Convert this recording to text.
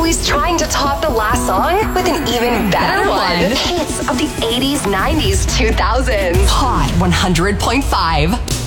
always trying to top the last song with an even better one. Hits of the 80s, 90s, 2000s. Hot 100.5.